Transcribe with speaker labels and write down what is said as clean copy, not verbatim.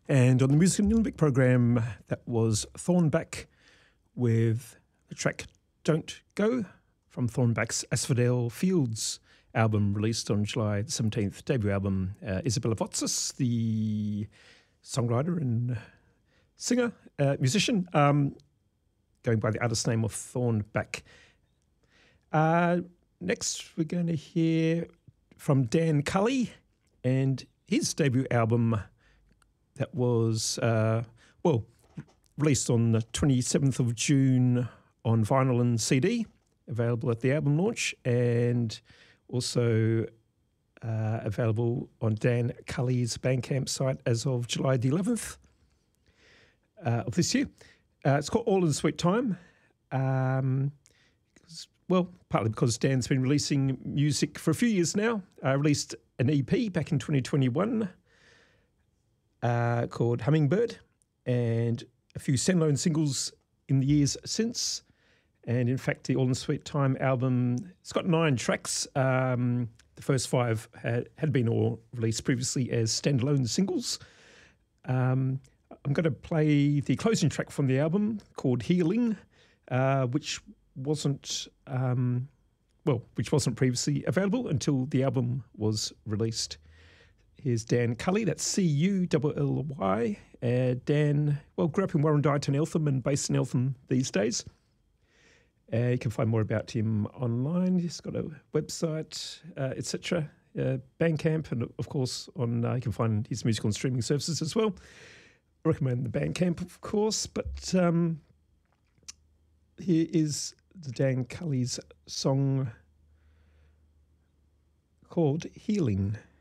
Speaker 1: And on the Music and Limbic program, that was Thornback with the track Don't Go from Thornback's Asphodel Fields album released on July 17th, debut album. Isabella Votsis, the songwriter and singer, musician, going by the artist name of Thornback. Next, we're going to hear from Dan Cully and his debut album that was, released on the 27th of June on vinyl and CD, available at the album launch, and also available on Dan Cully's Bandcamp site as of July the 11th of this year. It's called All in Sweet Time. Partly because Dan's been releasing music for a few years now. Released an EP back in 2021 called Hummingbird, and a few standalone singles in the years since. And in fact, the All in Sweet Time album, it's got 9 tracks. The first 5 had been all released previously as standalone singles. I'm going to play the closing track from the album called Healing, which wasn't previously available until the album was released. Here's Dan Cully, that's C-U-L-L-Y. Dan, grew up in Warrandyte, Eltham, and based in Eltham these days. You can find more about him online. He's got a website, etc., Bandcamp, and of course on you can find his music on streaming services as well. I recommend the Bandcamp, of course, but here is the Dan Cully's song called Healing.